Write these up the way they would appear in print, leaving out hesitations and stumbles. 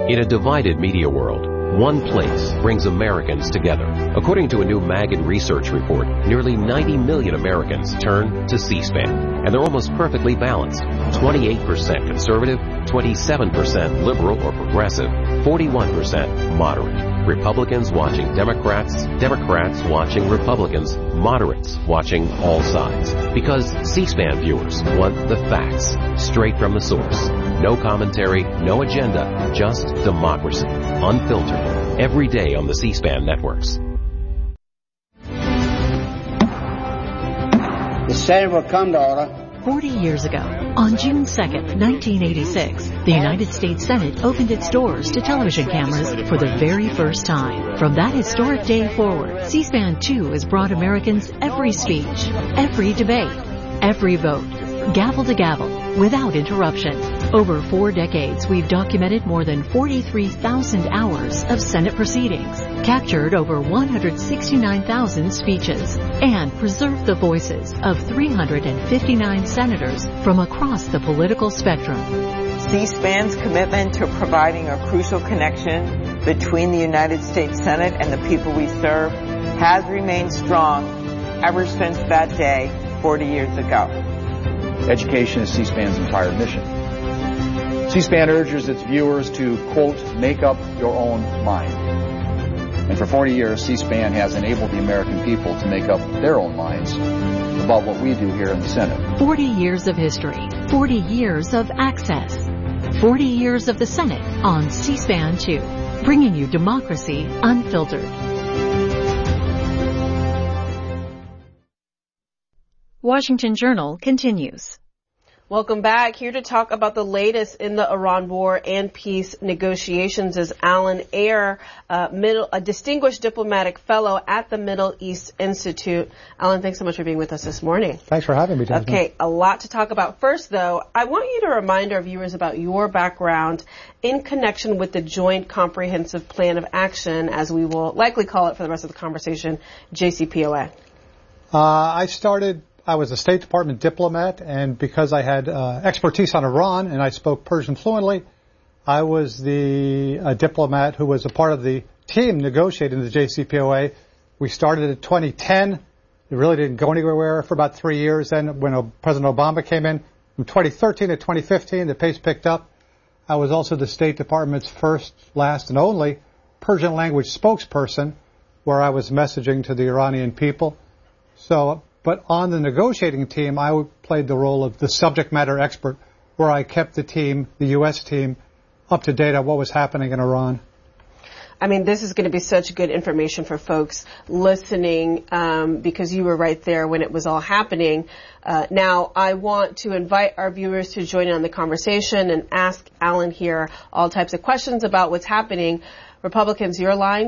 In a divided media world, one place brings Americans together. According to a new Maggid research report, nearly 90 million Americans turn to C-SPAN, and they're almost perfectly balanced. 28% conservative, 27% liberal or progressive, 41% moderate. Republicans watching Democrats, Democrats watching Republicans, moderates watching all sides. Because C-SPAN viewers want the facts, straight from the source. No commentary, no agenda, just democracy, unfiltered, every day on the C-SPAN networks. The Senate will come to order. 40 years ago, on June 2nd, 1986, the United States Senate opened its doors to television cameras for the very first time. From that historic day forward, C-SPAN 2 has brought Americans every speech, every debate, every vote, gavel to gavel, without interruption. Over 4 decades, we've documented more than 43,000 hours of Senate proceedings, captured over 169,000 speeches, and preserved the voices of 359 senators from across the political spectrum. C-SPAN's commitment to providing a crucial connection between the United States Senate and the people we serve has remained strong ever since that day 40 years ago. Education is C-SPAN's entire mission. C-SPAN urges its viewers to, quote, make up your own mind. And for 40 years, C-SPAN has enabled the American people to make up their own minds about what we do here in the Senate. 40 years of history, 40 years of access, 40 years of the Senate on C-SPAN 2, bringing you democracy unfiltered. Washington Journal continues. Welcome back. Here to talk about the latest in the Iran war and peace negotiations is Alan Ayer, a distinguished diplomatic fellow at the Middle East Institute. Alan, thanks so much for being with us this morning. Thanks for having me, Jasmine. Okay, a lot to talk about. First, though, I want you to remind our viewers about your background in connection with the Joint Comprehensive Plan of Action, as we will likely call it for the rest of the conversation, JCPOA. I was a State Department diplomat, and because I had expertise on Iran and I spoke Persian fluently, I was the diplomat who was a part of the team negotiating the JCPOA. We started in 2010. It really didn't go anywhere for about 3 years. Then when President Obama came in, from 2013 to 2015, the pace picked up. I was also the State Department's first, last, and only Persian language spokesperson, where I was messaging to the Iranian people. But on the negotiating team, I played the role of the subject matter expert, where I kept the team, the U.S. team, up to date on what was happening in Iran. I mean, this is going to be such good information for folks listening because you were right there when it was all happening. Now, I want to invite our viewers to join in on the conversation and ask Alan here all types of questions about what's happening. Republicans, your line,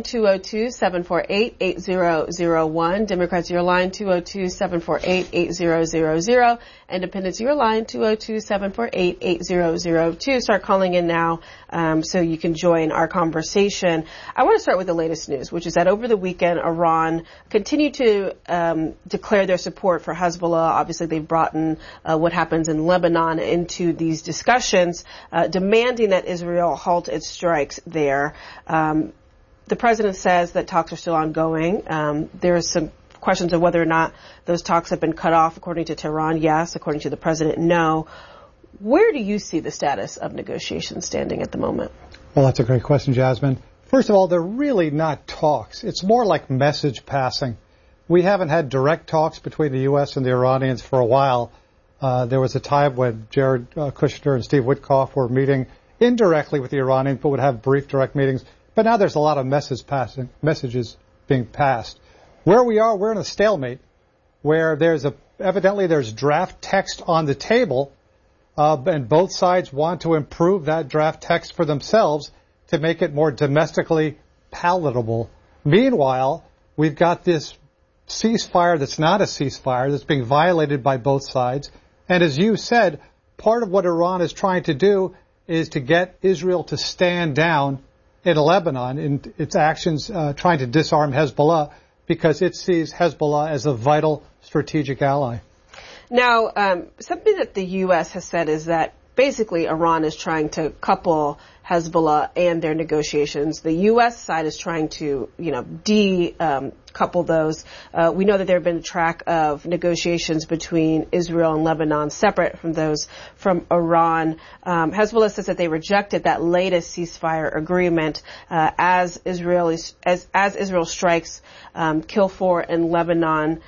202-748-8001. Democrats, your line, 202-748-8000. Independents, your line, 202-748-8002. Start calling in now so you can join our conversation. I want to start with the latest news, which is that over the weekend, Iran continued to declare their support for Hezbollah. Obviously, they've brought in what happens in Lebanon into these discussions, demanding that Israel halt its strikes there. The president says that talks are still ongoing. There are some questions of whether or not those talks have been cut off. According to Tehran, yes. According to the president, no. Where do you see the status of negotiations standing at the moment? Well, that's a great question, Jasmine. First of all, they're really not talks. It's more like message passing. We haven't had direct talks between the U.S. and the Iranians for a while. There was a time when Jared Kushner and Steve Witkoff were meeting indirectly with the Iranians, but would have brief direct meetings. But now there's a lot of messages being passed. Where we are, we're in a stalemate where evidently there's draft text on the table, and both sides want to improve that draft text for themselves to make it more domestically palatable. Meanwhile, we've got this ceasefire that's not a ceasefire that's being violated by both sides. And as you said, part of what Iran is trying to do is to get Israel to stand down in Lebanon in its actions trying to disarm Hezbollah, because it sees Hezbollah as a vital strategic ally. Now, something that the U.S. has said is that basically Iran is trying to couple Hezbollah and their negotiations. The U.S. side is trying to, couple those. We know that there have been a track of negotiations between Israel and Lebanon separate from those from Iran. Hezbollah says that they rejected that latest ceasefire agreement as Israel strikes Kill 4 in Lebanon.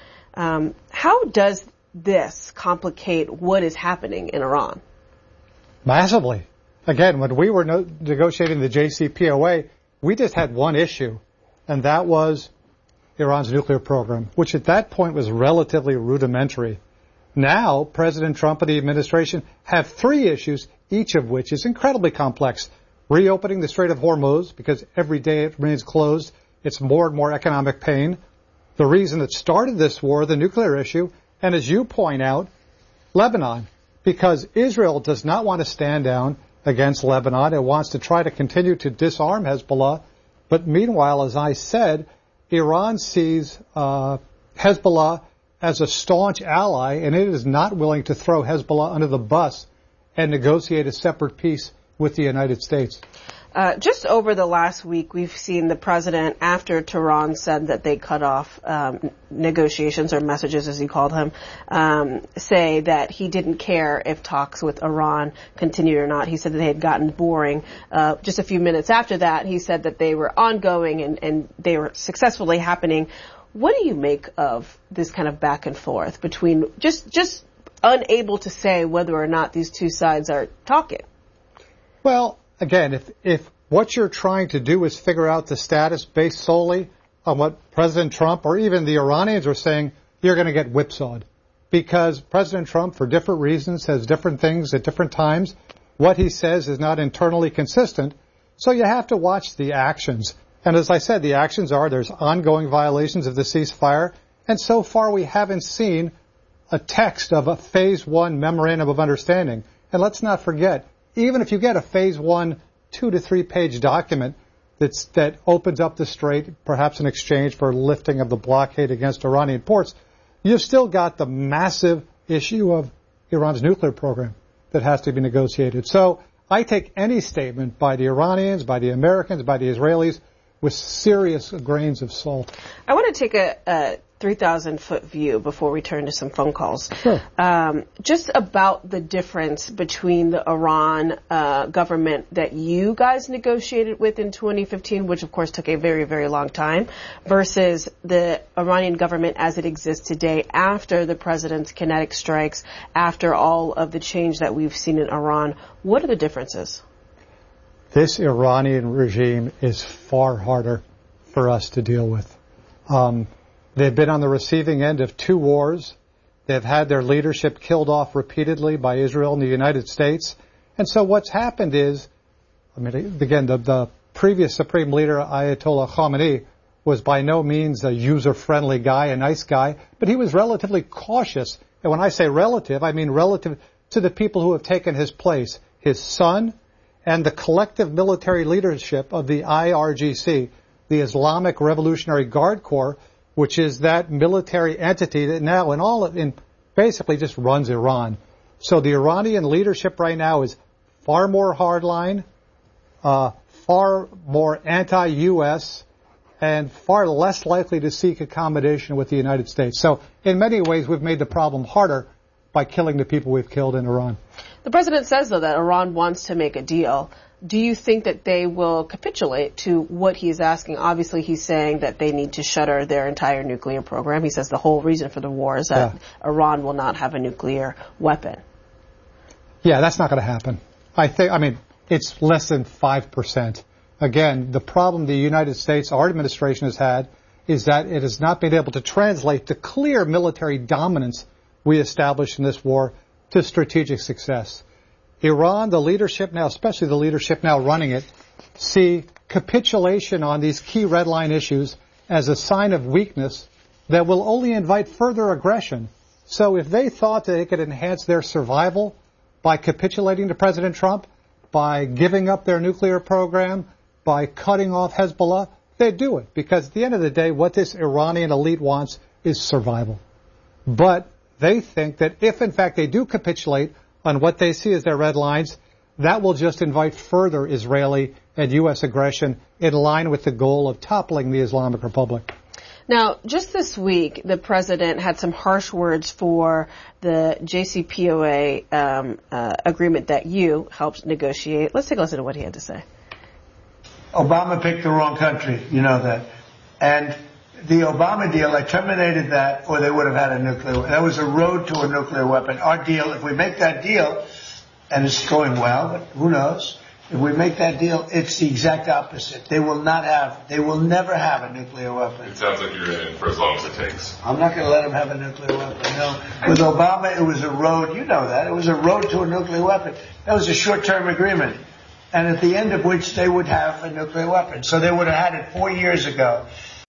How does this complicate what is happening in Iran? Massively. Again, when we were negotiating the JCPOA, we just had one issue, and that was Iran's nuclear program, which at that point was relatively rudimentary. Now, President Trump and the administration have three issues, each of which is incredibly complex. Reopening the Strait of Hormuz, because every day it remains closed, it's more and more economic pain. The reason that started this war, the nuclear issue, and as you point out, Lebanon, because Israel does not want to stand down against Lebanon. It wants to try to continue to disarm Hezbollah. But meanwhile, as I said, Iran sees Hezbollah as a staunch ally, and it is not willing to throw Hezbollah under the bus and negotiate a separate peace with the United States. Just over the last week, we've seen the president, after Tehran said that they cut off negotiations or messages, as he called them, say that he didn't care if talks with Iran continued or not. He said that they had gotten boring. Just a few minutes after that, he said that they were ongoing and they were successfully happening. What do you make of this kind of back and forth between just unable to say whether or not these two sides are talking? Well, again, if what you're trying to do is figure out the status based solely on what President Trump or even the Iranians are saying, you're going to get whipsawed. Because President Trump, for different reasons, says different things at different times. What he says is not internally consistent. So you have to watch the actions. And as I said, the actions are there's ongoing violations of the ceasefire. And so far we haven't seen a text of a Phase 1 Memorandum of Understanding. And let's not forget, even if you get a Phase 1 2 to 3 page document that opens up the strait, perhaps in exchange for lifting of the blockade against Iranian ports, you've still got the massive issue of Iran's nuclear program that has to be negotiated. So I take any statement by the Iranians, by the Americans, by the Israelis with serious grains of salt. I want to take a 3,000-foot view before we turn to some phone calls. Sure. Just about the difference between the Iran government that you guys negotiated with in 2015, which of course took a very, very long time, versus the Iranian government as it exists today after the president's kinetic strikes, after all of the change that we've seen in Iran. What are the differences? This Iranian regime is far harder for us to deal with. They've been on the receiving end of two wars. They've had their leadership killed off repeatedly by Israel and the United States. And so what's happened is, again, the previous supreme leader, Ayatollah Khamenei, was by no means a user-friendly guy, a nice guy, but he was relatively cautious. And when I say relative, I mean relative to the people who have taken his place, his son, and the collective military leadership of the IRGC, the Islamic Revolutionary Guard Corps, which is that military entity that now basically just runs Iran. So the Iranian leadership right now is far more hardline, far more anti-U.S., and far less likely to seek accommodation with the United States. So in many ways, we've made the problem harder by killing the people we've killed in Iran. The president says, though, that Iran wants to make a deal. Do you think that they will capitulate to what he's asking? Obviously, he's saying that they need to shutter their entire nuclear program. He says the whole reason for the war is that Iran will not have a nuclear weapon. Yeah, that's not going to happen. It's less than 5%. Again, the problem the United States, our administration has had, is that it has not been able to translate the clear military dominance we established in this war to strategic success. Iran, the leadership now, especially the leadership now running it, see capitulation on these key red line issues as a sign of weakness that will only invite further aggression. So if they thought that they could enhance their survival by capitulating to President Trump, by giving up their nuclear program, by cutting off Hezbollah, they'd do it. Because at the end of the day, what this Iranian elite wants is survival. But they think that if, in fact, they do capitulate on what they see as their red lines, that will just invite further Israeli and U.S. aggression in line with the goal of toppling the Islamic Republic. Now, just this week, the president had some harsh words for the JCPOA agreement that you helped negotiate. Let's take a listen to what he had to say. Obama picked the wrong country, you know that. And the Obama deal, I terminated that, or they would have had a nuclear weapon. That was a road to a nuclear weapon. Our deal, if we make that deal, and it's going well, but who knows? If we make that deal, it's the exact opposite. They will never have a nuclear weapon. It sounds like you're in for as long as it takes. I'm not going to let them have a nuclear weapon, no. With Obama, it was a road, you know that, it was a road to a nuclear weapon. That was a short-term agreement. And at the end of which they would have a nuclear weapon. So they would have had it 4 years ago.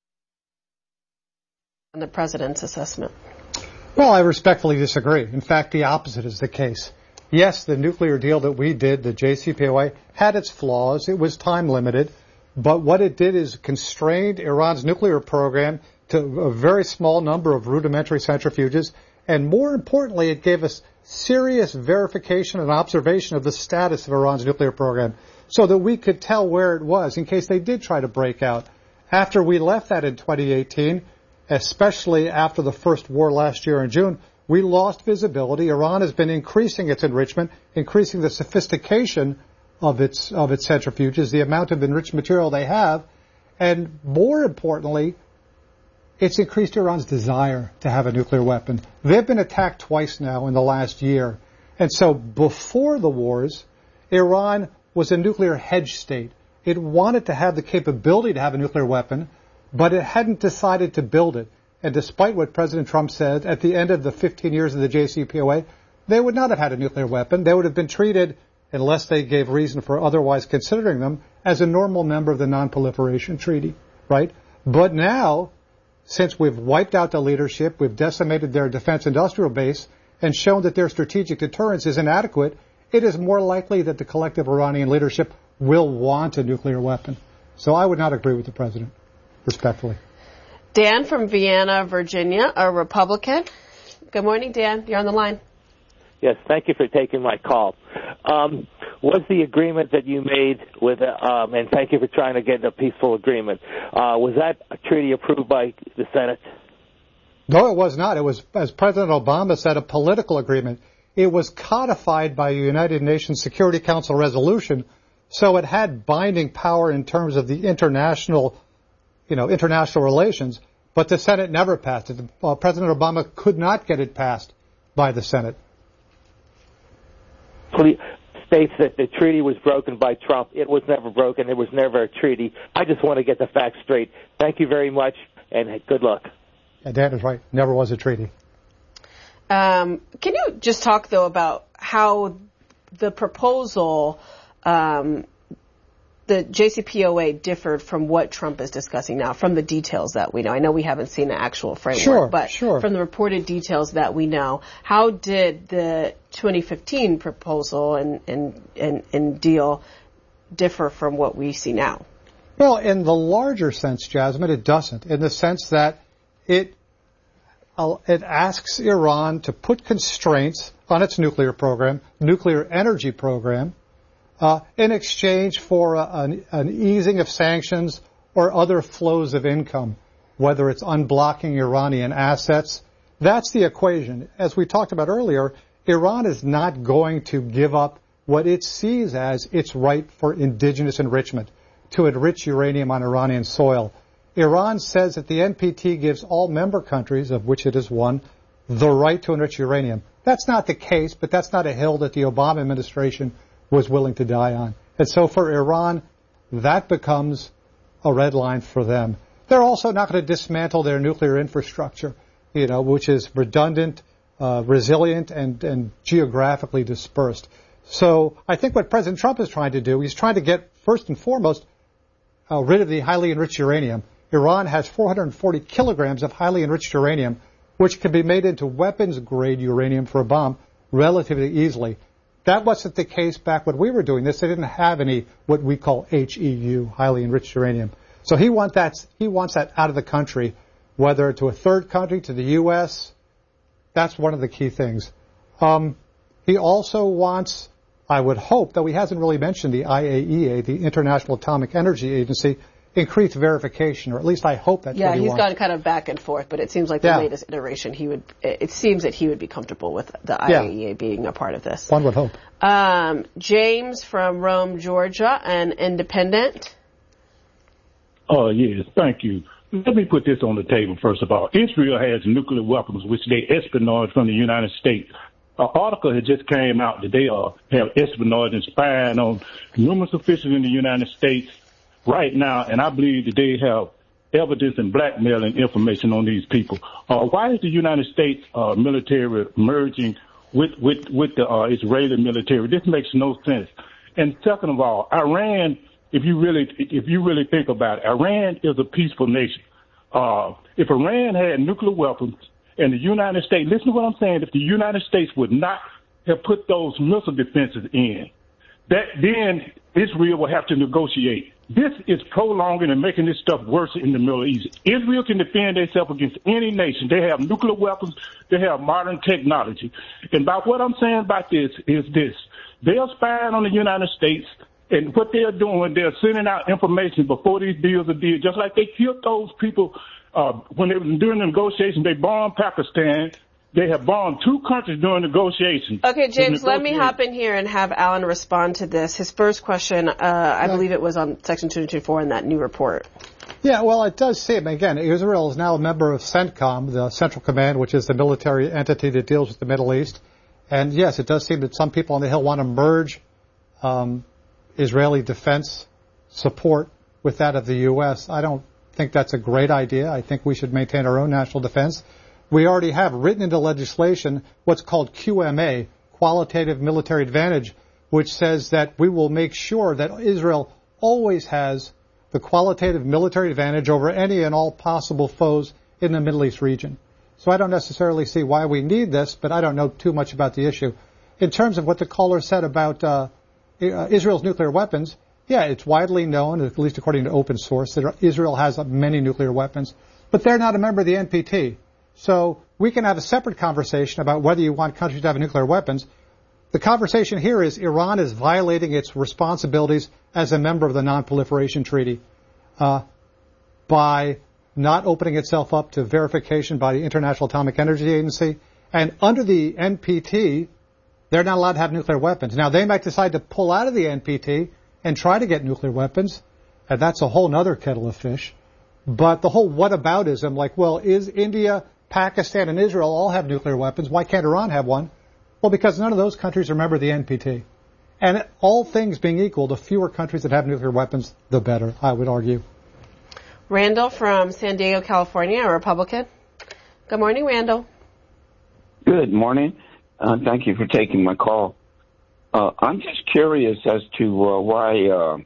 And the president's assessment. Well, I respectfully disagree. In fact, the opposite is the case. Yes, the nuclear deal that we did, the JCPOA, had its flaws. It was time limited. But what it did is constrained Iran's nuclear program to a very small number of rudimentary centrifuges. And more importantly, it gave us serious verification and observation of the status of Iran's nuclear program so that we could tell where it was in case they did try to break out. After we left that in 2018, especially after the first war last year in June, we lost visibility. Iran has been increasing its enrichment, increasing the sophistication of its centrifuges, the amount of enriched material they have, and more importantly, it's increased Iran's desire to have a nuclear weapon. They've been attacked twice now in the last year. And so before the wars, Iran was a nuclear hedge state. It wanted to have the capability to have a nuclear weapon, but it hadn't decided to build it. And despite what President Trump said, at the end of the 15 years of the JCPOA, they would not have had a nuclear weapon. They would have been treated, unless they gave reason for otherwise considering them, as a normal member of the Non-Proliferation Treaty, right? But now, since we've wiped out the leadership, we've decimated their defense industrial base, and shown that their strategic deterrence is inadequate, it is more likely that the collective Iranian leadership will want a nuclear weapon. So I would not agree with the president, respectfully. Dan from Vienna, Virginia, a Republican. Good morning, Dan. You're on the line. Yes, thank you for taking my call. Was the agreement that you made with, and thank you for trying to get a peaceful agreement, was that a treaty approved by the Senate? No, it was not. It was, as President Obama said, a political agreement. It was codified by a United Nations Security Council resolution, so it had binding power in terms of the international relations, but the Senate never passed it. President Obama could not get it passed by the Senate. States that the treaty was broken by Trump. It was never broken. There was never a treaty. I just want to get the facts straight. Thank you very much, and good luck. Yeah, Dan is right. Never was a treaty. Can you just talk, though, about how the proposal, the JCPOA, differed from what Trump is discussing now, from the details that we know? I know we haven't seen the actual framework, but from the reported details that we know, how did the 2015 proposal and deal differ from what we see now? Well, in the larger sense, Jasmine, it doesn't, in the sense that it asks Iran to put constraints on its nuclear program, nuclear energy program, in exchange for an easing of sanctions or other flows of income, whether it's unblocking Iranian assets. That's the equation. As we talked about earlier, Iran is not going to give up what it sees as its right for indigenous enrichment, to enrich uranium on Iranian soil. Iran says that the NPT gives all member countries, of which it is one, the right to enrich uranium. That's not the case, but that's not a hill that the Obama administration was willing to die on. And so for Iran, that becomes a red line for them. They're also not going to dismantle their nuclear infrastructure, which is redundant, resilient, and geographically dispersed. So I think what President Trump is trying to do, he's trying to get, first and foremost, rid of the highly enriched uranium. Iran has 440 kilograms of highly enriched uranium, which can be made into weapons-grade uranium for a bomb relatively easily. That wasn't the case back when we were doing this. They didn't have any what we call HEU, highly enriched uranium. So he wants that out of the country, whether to a third country, to the U.S. That's one of the key things. He also wants, I would hope, though he hasn't really mentioned the IAEA, the International Atomic Energy Agency, increased verification, or at least I hope that's what he wants. Yeah, he's gone kind of back and forth, but it seems like the latest iteration, it seems that he would be comfortable with the IAEA being a part of this. One would hope. James from Rome, Georgia, an independent. Oh, yes, thank you. Let me put this on the table, first of all. Israel has nuclear weapons, which they espionage from the United States. An article had just came out that they have espionage and spying on numerous officials in the United States right now, and I believe that they have evidence and blackmailing information on these people. Why is the United States military merging with the Israeli military? This makes no sense. And second of all, Iran, if you really think about it, Iran is a peaceful nation. If Iran had nuclear weapons and the United States, listen to what I'm saying, if the United States would not have put those missile defenses in, then Israel will have to negotiate. This is prolonging and making this stuff worse in the Middle East. Israel can defend itself against any nation. They have nuclear weapons. They have modern technology. And by what I'm saying about this is this. They are spying on the United States, and what they're doing, they're sending out information before these deals are done, just like they killed those people when they were during the negotiations. They bombed Pakistan. They have bombed 2 countries during negotiations. Okay, James, let me hop in here and have Alan respond to this. His first question, I believe it was on Section 224 in that new report. Yeah, well, it does seem, again, Israel is now a member of CENTCOM, the Central Command, which is the military entity that deals with the Middle East. And, yes, it does seem that some people on the Hill want to merge Israeli defense support with that of the U.S. I don't think that's a great idea. I think we should maintain our own national defense. We already have written into legislation what's called QMA, Qualitative Military Advantage, which says that we will make sure that Israel always has the qualitative military advantage over any and all possible foes in the Middle East region. So I don't necessarily see why we need this, but I don't know too much about the issue. In terms of what the caller said about Israel's nuclear weapons, yeah, it's widely known, at least according to open source, that Israel has many nuclear weapons, but they're not a member of the NPT. So we can have a separate conversation about whether you want countries to have nuclear weapons. The conversation here is Iran is violating its responsibilities as a member of the Non-Proliferation Treaty by not opening itself up to verification by the International Atomic Energy Agency. And under the NPT, they're not allowed to have nuclear weapons. Now, they might decide to pull out of the NPT and try to get nuclear weapons, and that's a whole other kettle of fish. But the whole whataboutism, like, well, is India, Pakistan, and Israel all have nuclear weapons? Why can't Iran have one? Well, because none of those countries are a member of the NPT. And all things being equal, the fewer countries that have nuclear weapons, the better, I would argue. Randall from San Diego, California, a Republican. Good morning, Randall. Good morning. Thank you for taking my call. I'm just curious as to why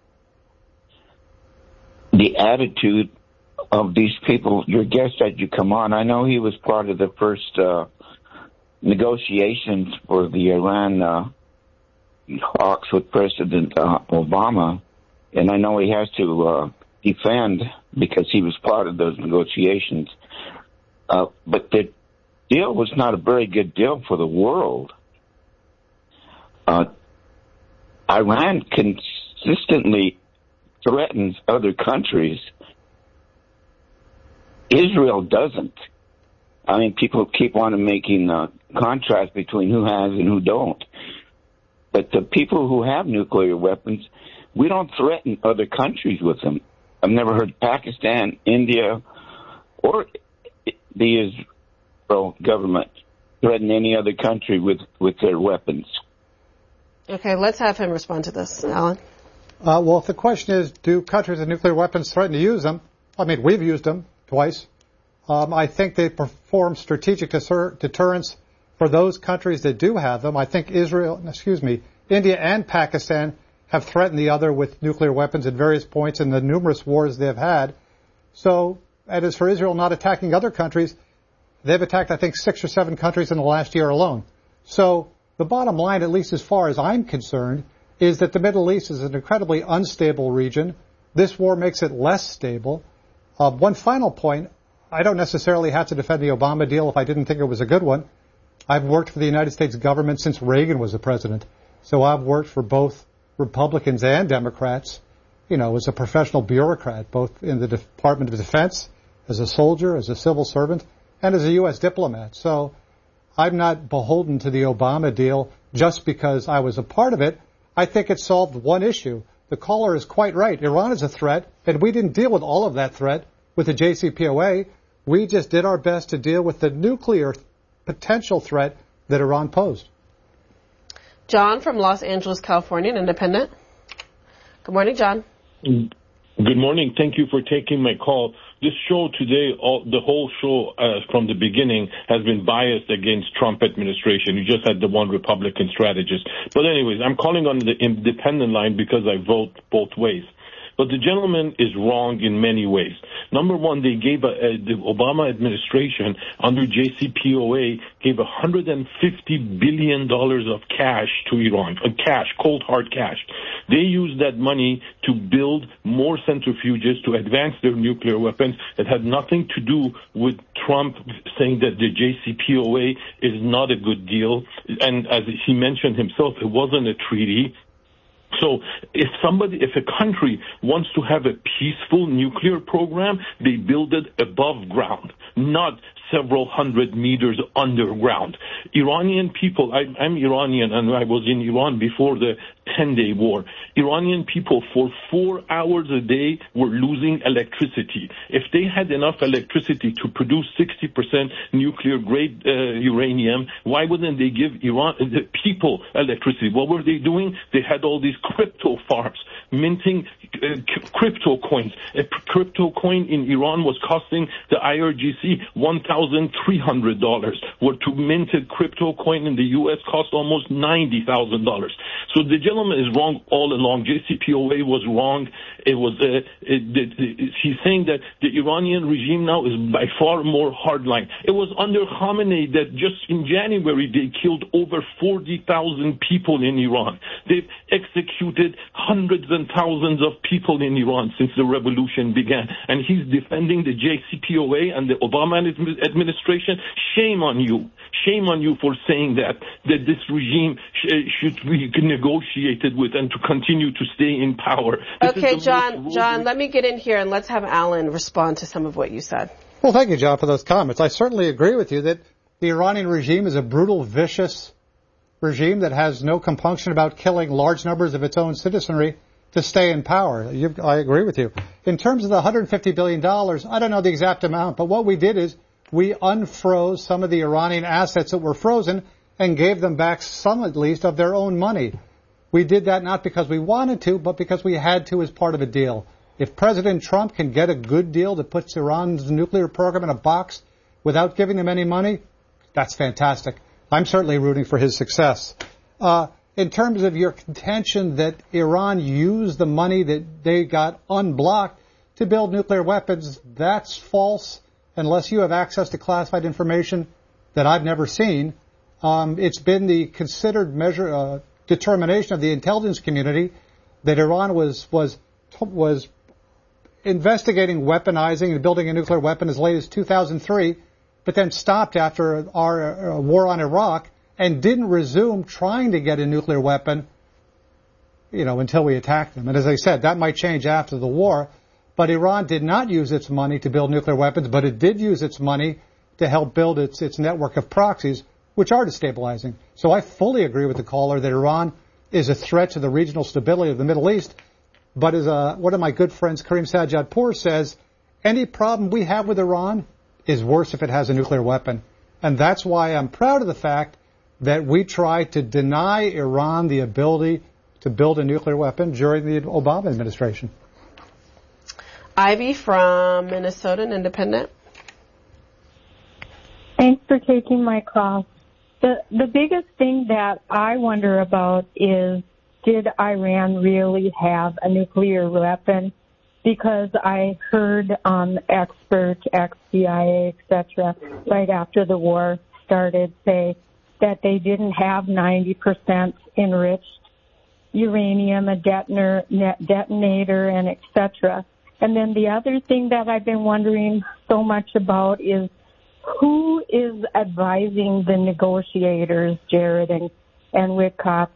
the attitude of these people, your guest that you come on, I know he was part of the first negotiations for the Iran talks with President Obama, and I know he has to defend because he was part of those negotiations. But the deal was not a very good deal for the world. Iran consistently threatens other countries. Israel doesn't. I mean, people keep on making contrast between who has and who don't. But the people who have nuclear weapons, we don't threaten other countries with them. I've never heard Pakistan, India, or the Israel government threaten any other country with their weapons. Okay, let's have him respond to this, Alan. Well, if the question is, do countries with nuclear weapons threaten to use them? I mean, we've used them twice. I think they perform strategic deterrence for those countries that do have them. I think India and Pakistan have threatened the other with nuclear weapons at various points in the numerous wars they've had. So, and as for Israel not attacking other countries, they've attacked, I think, 6 or 7 countries in the last year alone. So the bottom line, at least as far as I'm concerned, is that the Middle East is an incredibly unstable region. This war makes it less stable. One final point, I don't necessarily have to defend the Obama deal if I didn't think it was a good one. I've worked for the United States government since Reagan was the president. So I've worked for both Republicans and Democrats, as a professional bureaucrat, both in the Department of Defense, as a soldier, as a civil servant, and as a U.S. diplomat. So I'm not beholden to the Obama deal just because I was a part of it. I think it solved one issue. The caller is quite right. Iran is a threat, and we didn't deal with all of that threat with the JCPOA. We just did our best to deal with the nuclear potential threat that Iran posed. John from Los Angeles, California, an independent. Good morning, John. Good morning. Thank you for taking my call. This show today, the whole show from the beginning has been biased against Trump administration. You just had the one Republican strategist. But anyways, I'm calling on the independent line because I vote both ways. But the gentleman is wrong in many ways. Number one, they gave the Obama administration under JCPOA gave $150 billion of cash to Iran, cold hard cash. They used that money to build more centrifuges to advance their nuclear weapons. It had nothing to do with Trump saying that the JCPOA is not a good deal. And as he mentioned himself, it wasn't a treaty. So if a country wants to have a peaceful nuclear program, they build it above ground, not several hundred meters underground. Iranian people, I'm Iranian and I was in Iran before the 10-day war. Iranian people for 4 hours a day were losing electricity. If they had enough electricity to produce 60% nuclear-grade uranium, why wouldn't they give the people electricity? What were they doing? They had all these crypto farms, minting crypto coins. A crypto coin in Iran was costing the IRGC $1,300. Where to mint a crypto coin in the U.S. cost almost $90,000. So the gentleman is wrong all along. JCPOA was wrong. It was he's saying that the Iranian regime now is by far more hardline. It was under Khamenei that just in January they killed over 40,000 people in Iran. They've executed hundreds and thousands of people in Iran since the revolution began. And he's defending the JCPOA and the Obama administration. Shame on you. Shame on you for saying that this regime should be negotiated with and to continue to stay in power. Okay, John, let me get in here and let's have Alan respond to some of what you said. Well, thank you, John, for those comments. I certainly agree with you that the Iranian regime is a brutal, vicious regime that has no compunction about killing large numbers of its own citizenry to stay in power. I agree with you. In terms of the $150 billion, I don't know the exact amount, but what we did is we unfroze some of the Iranian assets that were frozen and gave them back some, at least, of their own money. We did that not because we wanted to, but because we had to as part of a deal. If President Trump can get a good deal that puts Iran's nuclear program in a box without giving them any money, that's fantastic. I'm certainly rooting for his success. In terms of your contention that Iran used the money that they got unblocked to build nuclear weapons, that's false unless you have access to classified information that I've never seen. It's been the considered determination of the intelligence community that Iran was investigating weaponizing and building a nuclear weapon as late as 2003, but then stopped after our war on Iraq and didn't resume trying to get a nuclear weapon, until we attacked them. And as I said, that might change after the war. But Iran did not use its money to build nuclear weapons, but it did use its money to help build its network of proxies, which are destabilizing. So I fully agree with the caller that Iran is a threat to the regional stability of the Middle East. But as one of my good friends, Karim Sajjadpour, says, any problem we have with Iran is worse if it has a nuclear weapon. And that's why I'm proud of the fact that we tried to deny Iran the ability to build a nuclear weapon during the Obama administration. Ivy from Minnesota, an independent. Thanks for taking my call. The biggest thing that I wonder about is, did Iran really have a nuclear weapon? Because I heard experts, ex-CIA, etc., right after the war started say that they didn't have 90% enriched uranium, a detonator, and etc. And then the other thing that I've been wondering so much about is who is advising the negotiators, Jared and Witkoff?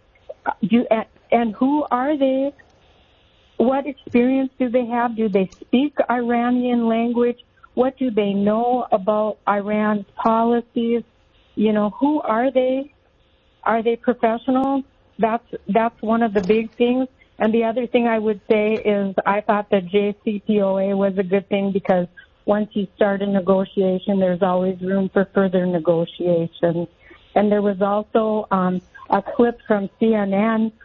And who are they? What experience do they have? Do they speak Iranian language? What do they know about Iran's policies? Who are they? Are they professionals? That's one of the big things. And the other thing I would say is I thought that JCPOA was a good thing because once you start a negotiation, there's always room for further negotiations. And there was also a clip from CNN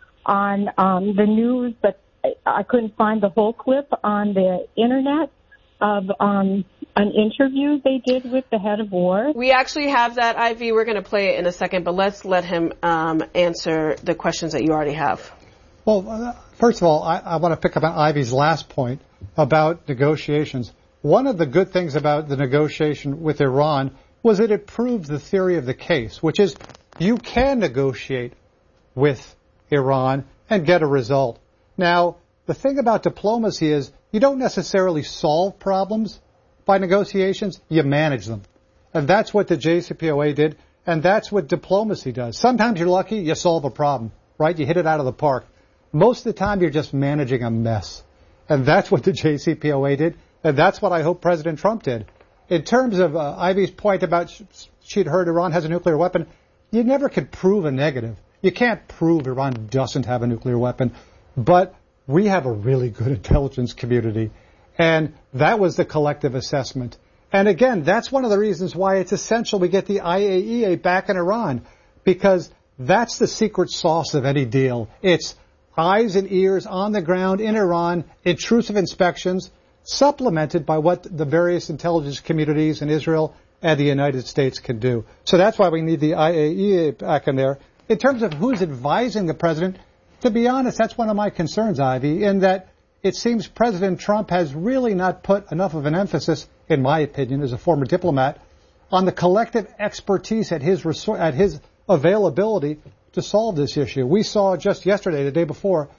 on the news, but I couldn't find the whole clip on the internet of an interview they did with the head of war. We actually have that, Ivy. We're going to play it in a second, but let's let him answer the questions that you already have. Well, first of all, I want to pick up on Ivy's last point about negotiations. One of the good things about the negotiation with Iran was that it proved the theory of the case, which is you can negotiate with Iran and get a result. Now, the thing about diplomacy is you don't necessarily solve problems by negotiations, you manage them. And that's what the JCPOA did, and that's what diplomacy does. Sometimes you're lucky, you solve a problem, right? You hit it out of the park. Most of the time, you're just managing a mess. And that's what the JCPOA did, and that's what I hope President Trump did. In terms of Ivy's point about she'd heard Iran has a nuclear weapon, you never could prove a negative. You can't prove Iran doesn't have a nuclear weapon. But we have a really good intelligence community, and that was the collective assessment. And again, that's one of the reasons why it's essential we get the IAEA back in Iran, because that's the secret sauce of any deal. It's eyes and ears on the ground in Iran, intrusive inspections, supplemented by what the various intelligence communities in Israel and the United States can do. So that's why we need the IAEA back in there. In terms of who's advising the president, to be honest, that's one of my concerns, Ivy, in that it seems President Trump has really not put enough of an emphasis, in my opinion, as a former diplomat, on the collective expertise at his availability to solve this issue. We saw just yesterday, the day before,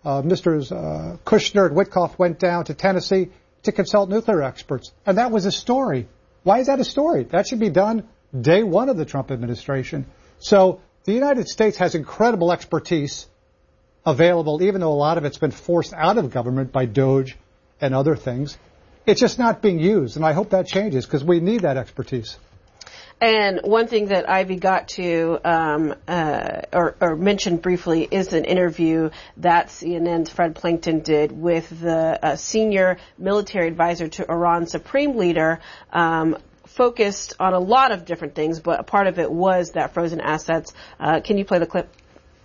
Mr. Kushner and Witkoff went down to Tennessee to consult nuclear experts, and that was a story. Why is that a story? That should be done day one of the Trump administration. So the United States has incredible expertise available, even though a lot of it's been forced out of government by DOGE and other things. It's just not being used, and I hope that changes because we need that expertise. And one thing that Ivy got to or mentioned briefly is an interview that CNN's Fred Plankton did with the senior military advisor to Iran's supreme leader, focused on a lot of different things, but a part of it was that frozen assets. Can you play the clip?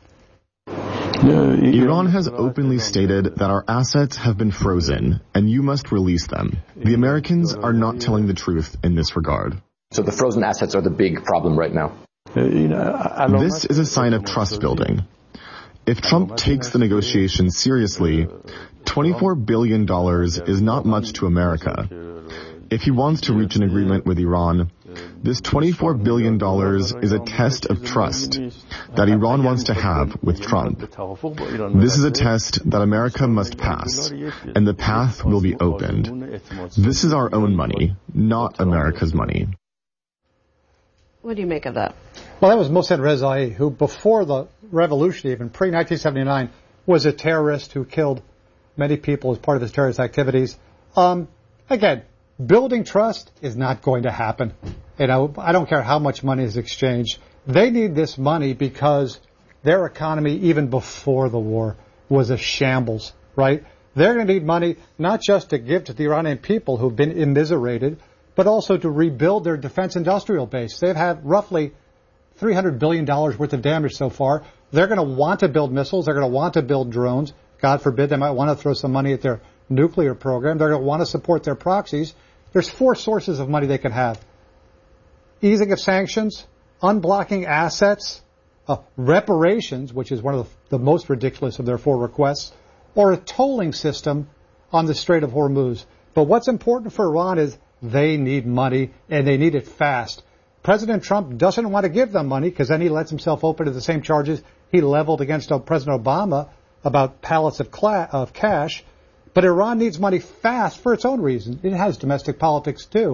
Iran has openly stated that our assets have been frozen and you must release them. The Americans are not telling the truth in this regard. So the frozen assets are the big problem right now. This is a sign of trust building. If Trump takes the negotiations seriously, $24 billion is not much to America. If he wants to reach an agreement with Iran, this $24 billion is a test of trust that Iran wants to have with Trump. This is a test that America must pass, and the path will be opened. This is our own money, not America's money. What do you make of that? Well, that was Mohsen Rezaei, who before the revolution, even pre-1979, was a terrorist who killed many people as part of his terrorist activities. Again, building trust is not going to happen. I don't care how much money is exchanged. They need this money because their economy, even before the war, was a shambles, right? They're going to need money not just to give to the Iranian people who've been immiserated, but also to rebuild their defense industrial base. They've had roughly $300 billion worth of damage so far. They're going to want to build missiles. They're going to want to build drones. God forbid, they might want to throw some money at their nuclear program. They're going to want to support their proxies. There's 4 sources of money they can have. Easing of sanctions, unblocking assets, reparations, which is one of the most ridiculous of their 4 requests, or a tolling system on the Strait of Hormuz. But what's important for Iran is they need money, and they need it fast. President Trump doesn't want to give them money because then he lets himself open to the same charges he leveled against President Obama about pallets of cash. But Iran needs money fast for its own reason. It has domestic politics too.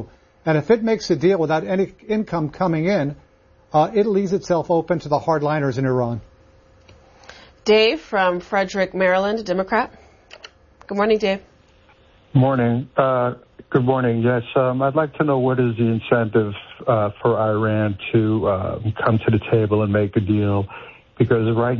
And if it makes a deal without any income coming in, it leaves itself open to the hardliners in Iran. Dave from Frederick, Maryland, Democrat. Good morning, Dave. Morning. Good morning. Yes, I'd like to know what is the incentive for Iran to come to the table and make a deal, because right